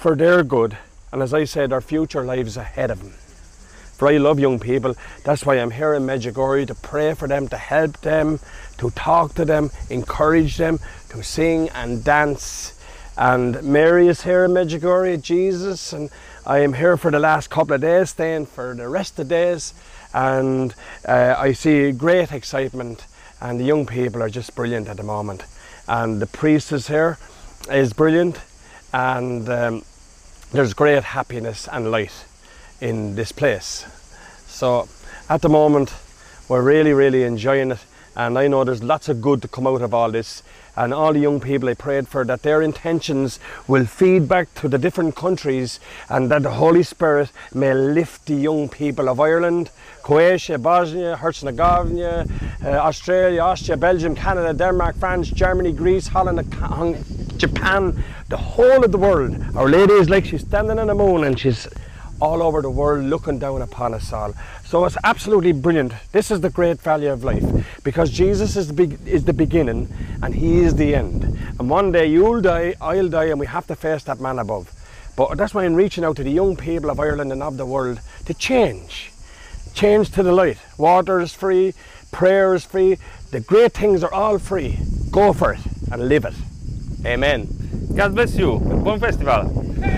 for their good, and as I said, our future lives ahead of them. For I love young people. That's why I'm here in Medjugorje, to pray for them, to help them, to talk to them, encourage them, to sing and dance. And Mary is here in Medjugorje, Jesus, and I am here for the last couple of days, staying for the rest of the days. And I see great excitement, and the young people are just brilliant at the moment. And the priest is here, is brilliant, and there's great happiness and light in this place. So at the moment we're really enjoying it, and I know there's lots of good to come out of all this. And all the young people I prayed for, that their intentions will feed back to the different countries, and that the Holy Spirit may lift the young people of Ireland, Croatia, Bosnia, Herzegovina, Australia, Austria, Belgium, Canada, Denmark, France, Germany, Greece, Holland, Japan, the whole of the world. Our Lady is like she's standing on the moon, and she's all over the world looking down upon us all. So it's absolutely brilliant. This is the great value of life, because Jesus is the beginning and he is the end. And one day you'll die, I'll die, and we have to face that man above. But that's why I'm reaching out to the young people of Ireland and of the world to change to the light. Water is free, prayer is free, the great things are all free. Go for it and live it. Amen. God bless you. Buon festival.